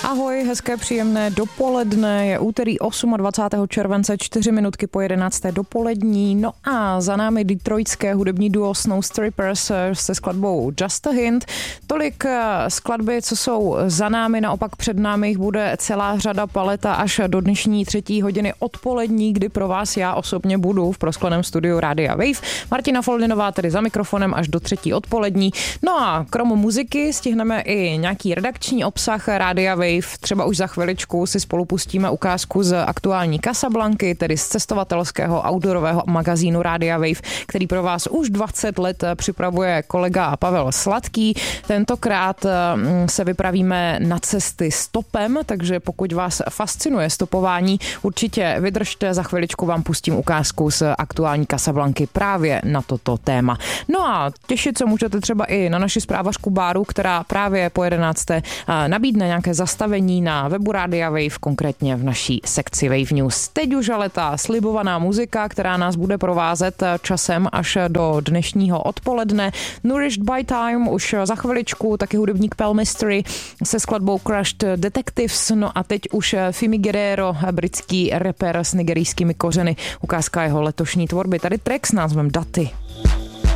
Ahoj, hezké příjemné dopoledne, je úterý 28. července, 4 minutky po 11. dopolední. No a za námi detroitské hudební duo Snow Strippers se skladbou Just a Hint. Tolik skladby, co jsou za námi, naopak před námi jich bude celá řada, paleta až do dnešní 3. hodiny odpolední, kdy pro vás já osobně budu v proskleném studiu Rádia Wave. Martina Foldinová tedy za mikrofonem až do 3. odpolední. No a krom muziky stihneme i nějaký redakční obsah Rádia Wave. Třeba už za chviličku si spolu pustíme ukázku z aktuální Casablanky, tedy z cestovatelského outdoorového magazínu Rádia Wave, který pro vás už 20 let připravuje kolega Pavel Sladký. Tentokrát se vypravíme na cesty stopem, takže pokud vás fascinuje stopování, určitě vydržte, za chviličku vám pustím ukázku z aktuální Casablanky právě na toto téma. No a těšit se můžete třeba i na naši zprávařku Báru, která právě po 11. nabídne nějaké zastavení na webu Rádia Wave, konkrétně v naší sekci Wave News. Teď už ale ta slibovaná muzika, která nás bude provázet časem až do dnešního odpoledne. Nourished by Time už za chviličku, taky hudebník Pell Mystery se skladbou Crushed Detectives, no a teď už Fimi Guerrero, britský rapper s nigerijskými kořeny, ukázka jeho letošní tvorby. Tady track s názvem Daty.